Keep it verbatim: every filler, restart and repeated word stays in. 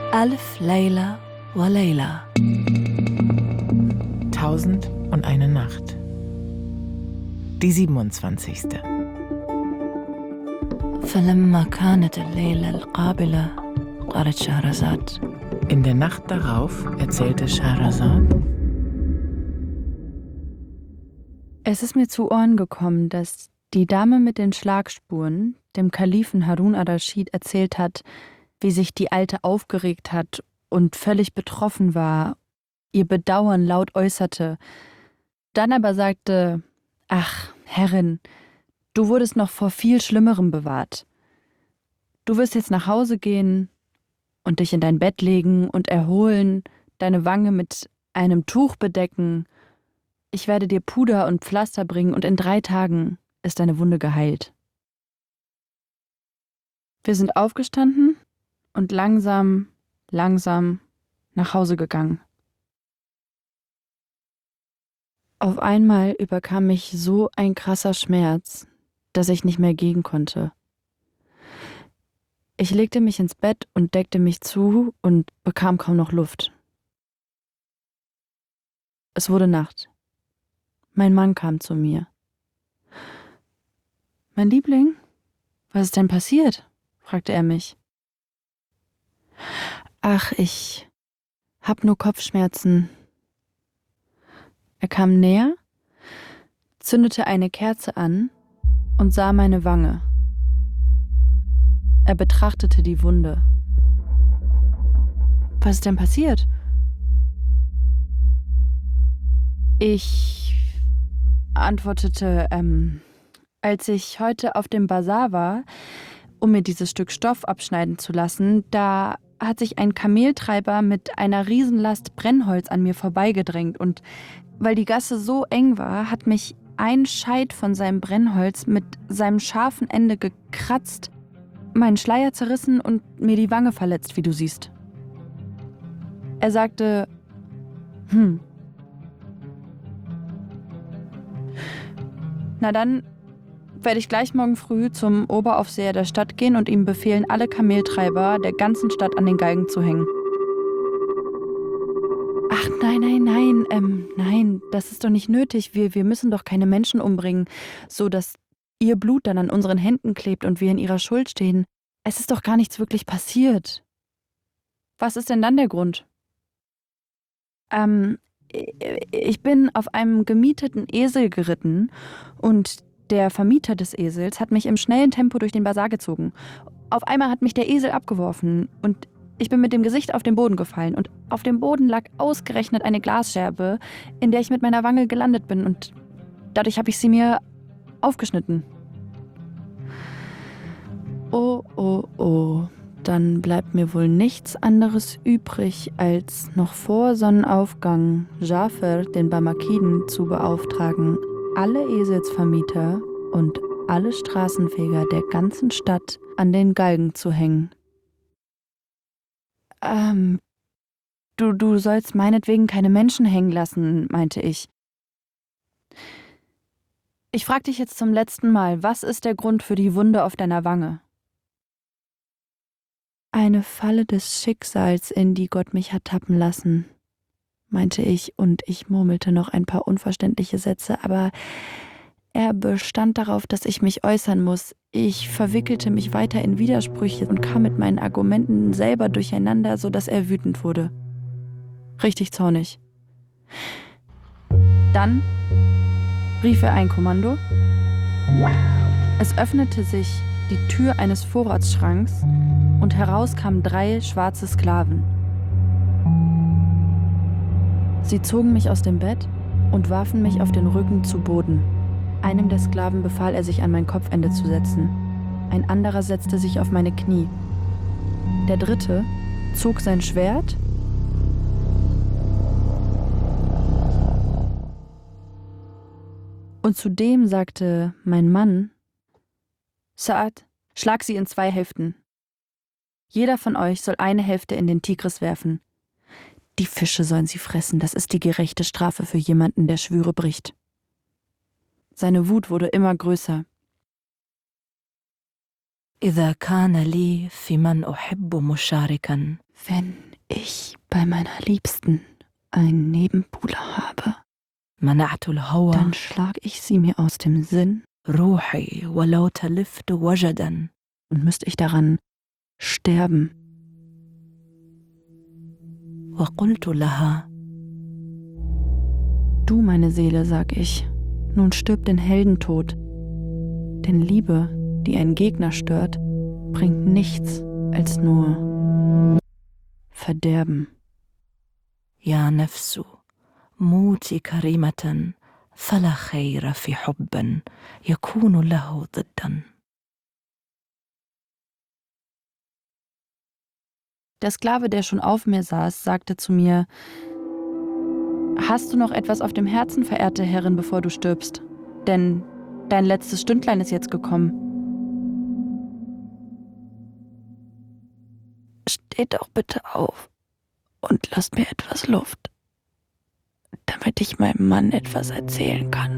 Alf Layla wa Layla. Tausend und eine Nacht. Die siebenundzwanzigste. فلما كانت الليلة القابلة قالت شهرزاد. In der Nacht darauf erzählte Scheherazad: Es ist mir zu Ohren gekommen, dass die Dame mit den Schlagspuren dem Kalifen Harun ar-Raschid erzählt hat, wie sich die Alte aufgeregt hat und völlig betroffen war, ihr Bedauern laut äußerte, dann aber sagte: Ach, Herrin, du wurdest noch vor viel Schlimmerem bewahrt. Du wirst jetzt nach Hause gehen und dich in dein Bett legen und erholen, deine Wange mit einem Tuch bedecken. Ich werde dir Puder und Pflaster bringen und in drei Tagen ist deine Wunde geheilt. Wir sind aufgestanden und langsam, langsam nach Hause gegangen. Auf einmal überkam mich so ein krasser Schmerz, dass ich nicht mehr gehen konnte. Ich legte mich ins Bett und deckte mich zu und bekam kaum noch Luft. Es wurde Nacht. Mein Mann kam zu mir. »Mein Liebling, was ist denn passiert?« fragte er mich. »Ach, ich hab nur Kopfschmerzen.« Er kam näher, zündete eine Kerze an und sah meine Wange. Er betrachtete die Wunde. »Was ist denn passiert?« Ich antwortete, ähm, als ich heute auf dem Bazar war, um mir dieses Stück Stoff abschneiden zu lassen, da hat sich ein Kameltreiber mit einer Riesenlast Brennholz an mir vorbeigedrängt und weil die Gasse so eng war, hat mich ein Scheit von seinem Brennholz mit seinem scharfen Ende gekratzt, meinen Schleier zerrissen und mir die Wange verletzt, wie du siehst. Er sagte, hm. Na dann werde ich gleich morgen früh zum Oberaufseher der Stadt gehen und ihm befehlen, alle Kameltreiber der ganzen Stadt an den Galgen zu hängen. Ach, nein, nein, nein, ähm, nein, das ist doch nicht nötig. Wir, wir müssen doch keine Menschen umbringen, so dass ihr Blut dann an unseren Händen klebt und wir in ihrer Schuld stehen. Es ist doch gar nichts wirklich passiert. Was ist denn dann der Grund? Ähm, ich bin auf einem gemieteten Esel geritten und der Vermieter des Esels hat mich im schnellen Tempo durch den Bazar gezogen. Auf einmal hat mich der Esel abgeworfen und ich bin mit dem Gesicht auf den Boden gefallen und auf dem Boden lag ausgerechnet eine Glasscherbe, in der ich mit meiner Wange gelandet bin und dadurch habe ich sie mir aufgeschnitten. Oh, oh, oh, dann bleibt mir wohl nichts anderes übrig, als noch vor Sonnenaufgang Jafar, den Barmakiden, zu beauftragen, alle Eselsvermieter und alle Straßenfeger der ganzen Stadt an den Galgen zu hängen. Ähm, du, du sollst meinetwegen keine Menschen hängen lassen, meinte ich. Ich frag dich jetzt zum letzten Mal, was ist der Grund für die Wunde auf deiner Wange? Eine Falle des Schicksals, in die Gott mich hat tappen lassen, meinte ich, und ich murmelte noch ein paar unverständliche Sätze, aber er bestand darauf, dass ich mich äußern muss. Ich verwickelte mich weiter in Widersprüche und kam mit meinen Argumenten selber durcheinander, sodass er wütend wurde. Richtig zornig. Dann rief er ein Kommando. Es öffnete sich die Tür eines Vorratsschranks und heraus kamen drei schwarze Sklaven. Sie zogen mich aus dem Bett und warfen mich auf den Rücken zu Boden. Einem der Sklaven befahl er, sich an mein Kopfende zu setzen. Ein anderer setzte sich auf meine Knie. Der dritte zog sein Schwert und zudem sagte mein Mann, Saad, schlag sie in zwei Hälften. Jeder von euch soll eine Hälfte in den Tigris werfen. Die Fische sollen sie fressen, das ist die gerechte Strafe für jemanden, der Schwüre bricht. Seine Wut wurde immer größer. إذا كان لي في من أحب مشاركا Wenn ich bei meiner Liebsten einen Nebenbuhler habe, منعت الهوى dann schlag ich sie mir aus dem Sinn روحي ولو تلفت وجدا. und müsste ich daran sterben. وقلت لها Du, meine Seele, sag ich, nun stirb den Heldentod. Denn Liebe, die einen Gegner stört, bringt nichts als nur Verderben. يا نفس موتي كريمة فلا خير في حب يكون له ضدا. Der Sklave, der schon auf mir saß, sagte zu mir: Hast du noch etwas auf dem Herzen, verehrte Herrin, bevor du stirbst? Denn dein letztes Stündlein ist jetzt gekommen. Steht doch bitte auf und lasst mir etwas Luft, damit ich meinem Mann etwas erzählen kann.